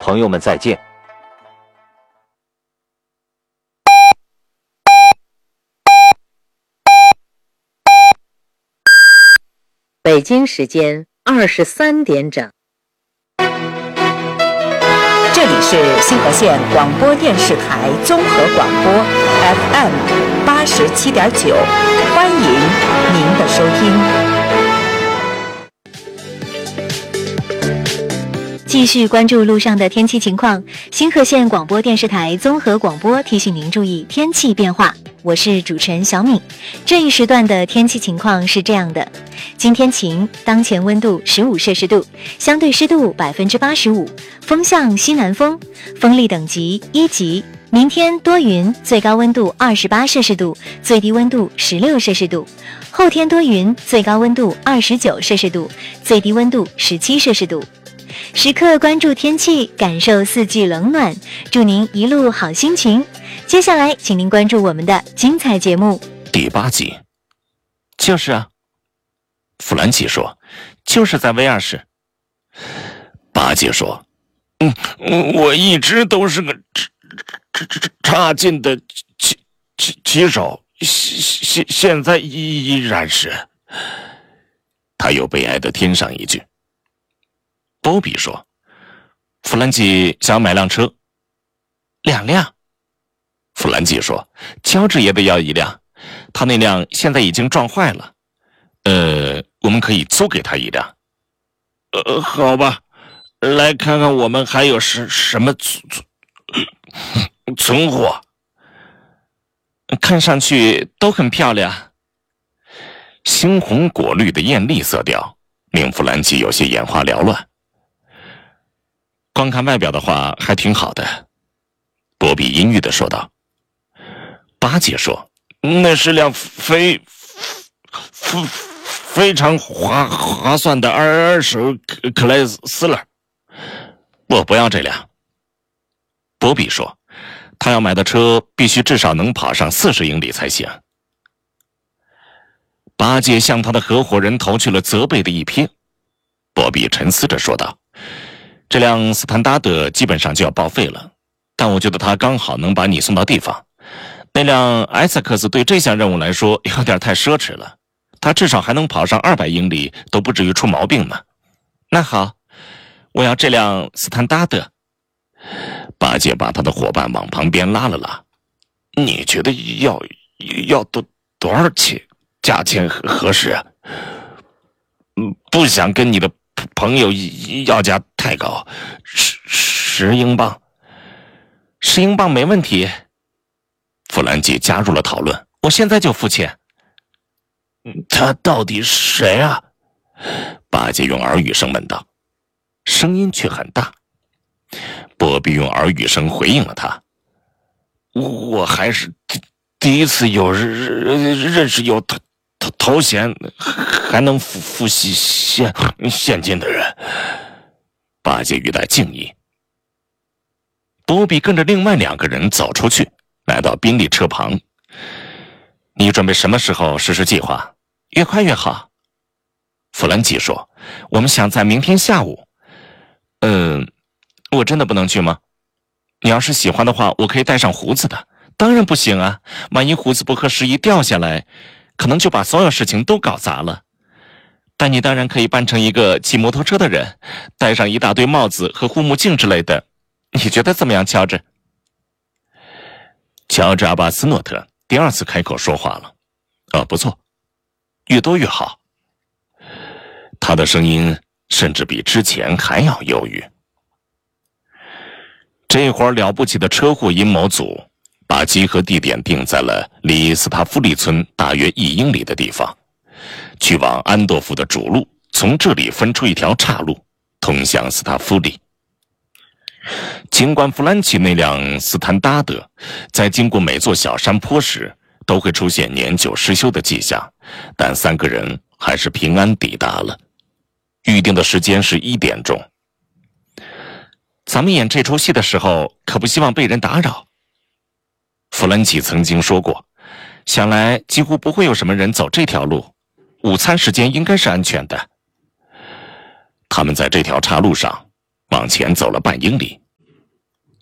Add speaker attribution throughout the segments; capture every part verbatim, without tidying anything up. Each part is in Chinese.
Speaker 1: 朋友们再见。
Speaker 2: 北京时间二十三点整。
Speaker 3: 这里是新河县广播电视台综合广播 F M 八十七点九，欢迎您的收听。
Speaker 4: 继续关注路上的天气情况，新河县广播电视台综合广播提醒您注意天气变化。我是主持人小敏。这一时段的天气情况是这样的：今天晴，当前温度十五摄氏度，相对湿度百分之八十五，风向西南风，风力等级一级。明天多云，最高温度二十八摄氏度，最低温度十六摄氏度。后天多云，最高温度二十九摄氏度，最低温度十七摄氏度。时刻关注天气，感受四季冷暖，祝您一路好心情。接下来请您关注我们的精彩节目。
Speaker 5: 第八集。就是啊，弗兰奇说，就是在威尔士。八戒说，嗯，我一直都是个差劲的骑骑骑手，现现在依然是。他又悲哀地添上一句。波比说，弗兰奇想买辆车。两辆。弗兰奇说，乔治也得要一辆，他那辆现在已经撞坏了。呃，我们可以租给他一辆。呃，好吧，来看看我们还有什什么存货。看上去都很漂亮。猩红果绿的艳丽色调令弗兰奇有些眼花缭乱。光看外表的话还挺好的，波比阴郁地说道。巴姐说，那是辆非非非常划划算的二手克莱斯勒。我不要这辆。波比说，他要买的车必须至少能跑上四十英里才行。巴姐向他的合伙人投去了责备的一瞥。波比沉思着说道，这辆斯坦达德基本上就要报废了，但我觉得他刚好能把你送到地方。那辆埃塞克斯对这项任务来说有点太奢侈了，他至少还能跑上二百英里，都不至于出毛病呢。那好，我要这辆斯坦达德。巴姐把他的伙伴往旁边拉了拉。你觉得要要多多少钱？价钱合适啊？不想跟你的朋友要价太高，十十英镑。十英镑没问题。弗兰基加入了讨论，我现在就付钱。他到底是谁啊？巴姐用耳语声问道，声音却很大。波比用耳语声回应了他。我还是第第一次有认认识有头头头衔还能付付现现金的人。巴姐语带敬意。波比跟着另外两个人走出去，来到宾利车旁。你准备什么时候实施计划？越快越好。弗兰基说，我们想在明天下午。嗯，我真的不能去吗？你要是喜欢的话，我可以带上胡子的。当然不行啊，万一胡子不合时宜掉下来，可能就把所有事情都搞砸了。但你当然可以扮成一个骑摩托车的人，戴上一大堆帽子和护目镜之类的。你觉得怎么样，乔治？乔治·阿巴斯诺特第二次开口说话了。啊，不错，越多越好。他的声音甚至比之前还要忧郁。这会儿了不起的车祸阴谋组把集合地点定在了离斯塔夫利村大约一英里的地方，去往安多夫的主路，从这里分出一条岔路通向斯塔夫利。尽管弗兰奇那辆斯坦达德在经过每座小山坡时都会出现年久失修的迹象，但三个人还是平安抵达了。预定的时间是一点钟。咱们演这出戏的时候可不希望被人打扰。弗兰奇曾经说过，想来几乎不会有什么人走这条路，午餐时间应该是安全的。他们在这条岔路上往前走了半英里，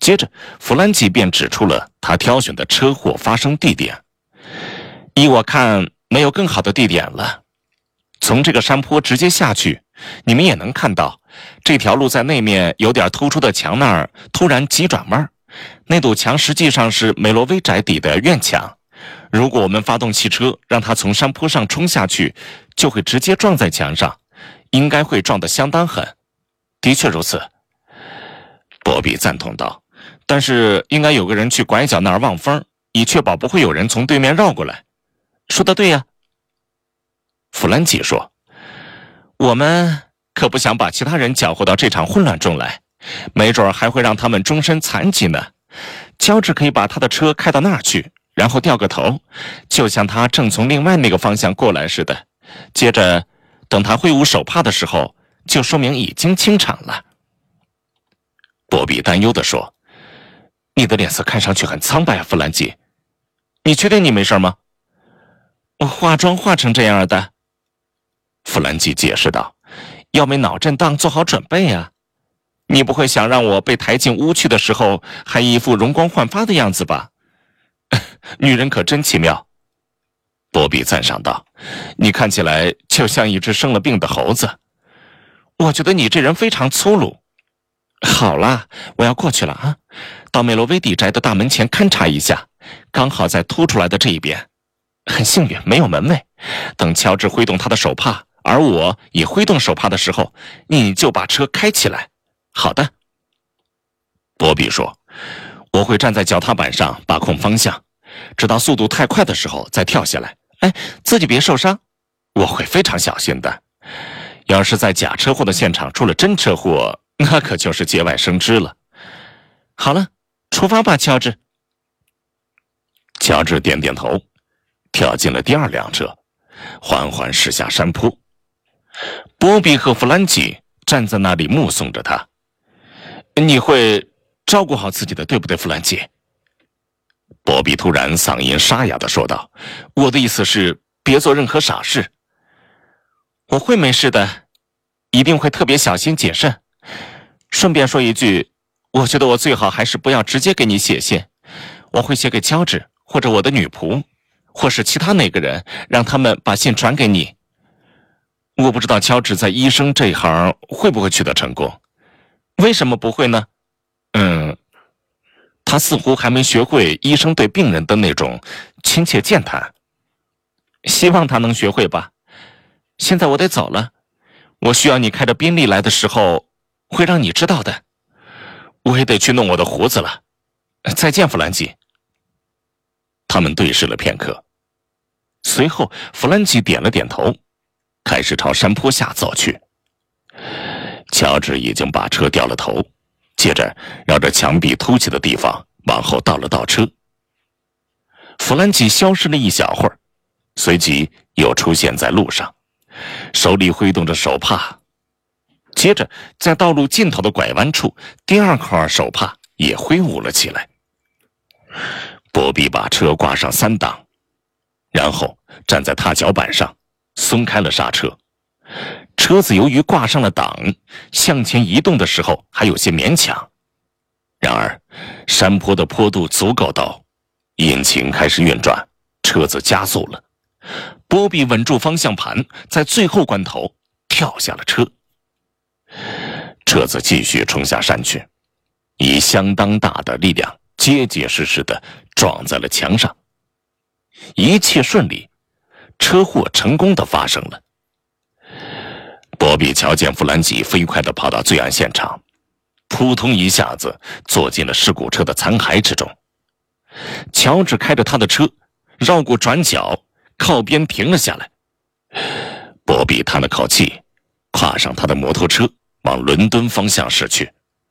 Speaker 5: 接着，弗兰基便指出了他挑选的车祸发生地点。依我看，没有更好的地点了。从这个山坡直接下去，你们也能看到，这条路在那面有点突出的墙那儿突然急转弯。那堵墙实际上是梅罗威宅邸的院墙。如果我们发动汽车，让它从山坡上冲下去，就会直接撞在墙上，应该会撞得相当狠。的确如此，波比赞同道。但是应该有个人去拐角那儿望风，以确保不会有人从对面绕过来。说得对呀，弗兰基说。我们可不想把其他人搅和到这场混乱中来，没准还会让他们终身残疾呢。乔治可以把他的车开到那儿去，然后掉个头，就像他正从另外那个方向过来似的。接着，等他挥舞手帕的时候，就说明已经清场了。波比担忧地说：“你的脸色看上去很苍白啊，弗兰基。你确定你没事吗？”我化妆化成这样的，弗兰基解释道，要为脑震荡做好准备啊。你不会想让我被抬进屋去的时候还一副容光焕发的样子吧？女人可真奇妙，波比赞赏道，你看起来就像一只生了病的猴子。我觉得你这人非常粗鲁。好啦，我要过去了啊，到梅罗威邸宅的大门前勘察一下，刚好在凸出来的这一边。很幸运，没有门卫。等乔治挥动他的手帕，而我也挥动手帕的时候，你就把车开起来。好的，波比说，我会站在脚踏板上把控方向，直到速度太快的时候再跳下来。哎，自己别受伤，我会非常小心的。要是在假车祸的现场出了真车祸，那可就是节外生枝了。好了，出发吧，乔治。乔治点点头，跳进了第二辆车，缓缓驶下山坡。波比和弗兰基站在那里目送着他。你会照顾好自己的，对不对，弗兰基？波比突然嗓音沙哑地说道，我的意思是别做任何傻事。我会没事的，一定会特别小心谨慎。顺便说一句，我觉得我最好还是不要直接给你写信，我会写给乔治或者我的女仆，或是其他哪个人，让他们把信传给你。我不知道乔治在医生这一行会不会取得成功。为什么不会呢？嗯，他似乎还没学会医生对病人的那种亲切健谈。希望他能学会吧。现在我得走了，我需要你开着宾利来的时候，会让你知道的。我也得去弄我的胡子了。再见，弗兰基。他们对视了片刻，随后弗兰基点了点头，开始朝山坡下走去。乔治已经把车掉了头，接着绕着墙壁凸起的地方往后倒了倒车。弗兰基消失了一小会儿，随即又出现在路上，手里挥动着手帕。接着在道路尽头的拐弯处，第二块手帕也挥舞了起来。波比把车挂上三档，然后站在踏脚板上，松开了刹车。车子由于挂上了档，向前移动的时候还有些勉强。然而山坡的坡度足够陡，引擎开始运转，车子加速了。波比稳住方向盘，在最后关头跳下了车。车子继续冲下山去，以相当大的力量结结实实地撞在了墙上。一切顺利，车祸成功地发生了。波比瞧见弗兰基飞快地跑到罪案现场，扑通一下子坐进了事故车的残骸之中。乔治开着他的车绕过转角，靠边停了下来。波比叹了口气，跨上他的摩托车往伦敦方向驶去。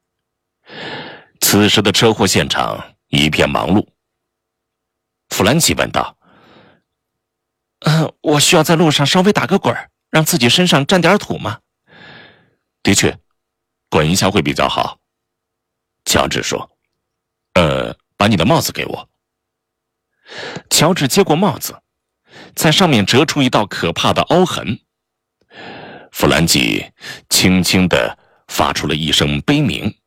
Speaker 5: 此时的车祸现场一片忙碌。弗兰基问道：呃，我需要在路上稍微打个滚，让自己身上沾点土吗？的确，滚一下会比较好。乔治说：呃，把你的帽子给我。乔治接过帽子，在上面折出一道可怕的凹痕。弗兰基轻轻地发出了一声悲鸣，